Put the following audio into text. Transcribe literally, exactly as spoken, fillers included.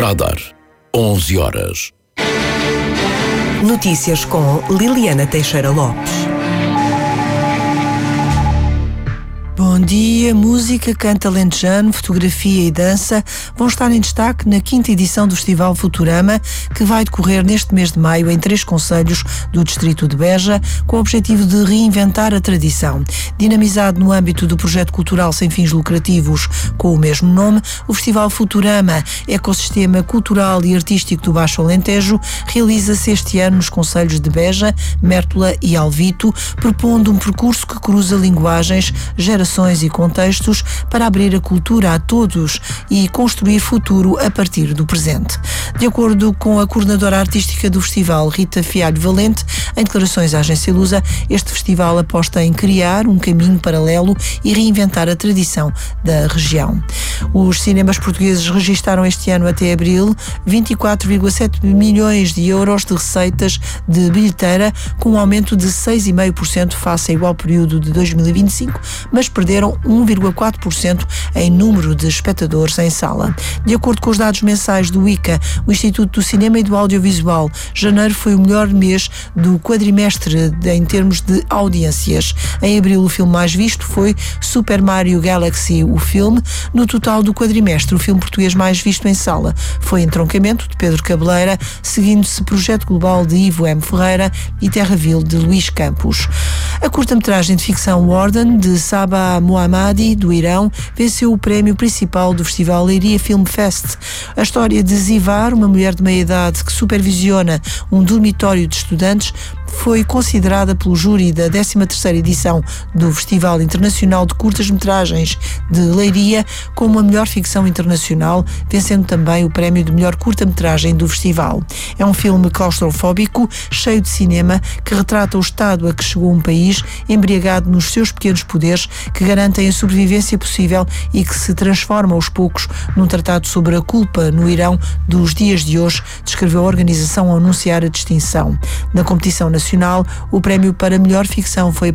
Radar, onze horas. Notícias com Liliana Teixeira Lopes. Bom dia, música, canto alentejano, fotografia e dança vão estar em destaque na quinta edição do Festival Futurama, que vai decorrer neste mês de maio em três concelhos do distrito de Beja, com o objetivo de reinventar a tradição. Dinamizado no âmbito do projeto cultural sem fins lucrativos com o mesmo nome, o Festival Futurama, ecossistema cultural e artístico do Baixo Alentejo, realiza-se este ano nos concelhos de Beja, Mértola e Alvito, propondo um percurso que cruza linguagens, gerações e contextos para abrir a cultura a todos e construir futuro a partir do presente. De acordo com a coordenadora artística do festival, Rita Fialho Valente, em declarações à agência Lusa, este festival aposta em criar um caminho paralelo e reinventar a tradição da região. Os cinemas portugueses registaram este ano até abril vinte e quatro vírgula sete milhões de euros de receitas de bilheteira, com um aumento de seis vírgula cinco por cento face ao igual período de dois mil e vinte e cinco, mas perderam um vírgula quatro por cento em número de espectadores em sala. De acordo com os dados mensais do I C A, o Instituto do Cinema e do Audiovisual, janeiro foi o melhor mês do quadrimestre em termos de audiências. Em abril, o filme mais visto foi Super Mario Galaxy, o filme. No total do quadrimestre, o filme português mais visto em sala foi Entroncamento, de Pedro Cabeleira, seguindo-se Projeto Global, de Ivo M. Ferreira, e Terraville, de Luís Campos. A curta-metragem de ficção Warden, de Sabah Mohammadi, do Irão, venceu o prémio principal do Festival Leiria Film Fest. A história de Zivar, uma mulher de meia-idade que supervisiona um dormitório de estudantes, foi considerada pelo júri da décima terceira edição do Festival Internacional de Curtas-Metragens de Leiria como a melhor ficção internacional, vencendo também o prémio de melhor curta-metragem do festival. É um filme claustrofóbico, cheio de cinema, que retrata o estado a que chegou um país embriagado nos seus pequenos poderes, que garantem a sobrevivência possível e que se transforma aos poucos num tratado sobre a culpa no Irão dos dias de hoje, descreveu a organização ao anunciar a distinção. Na competição nacional, o prémio para melhor ficção foi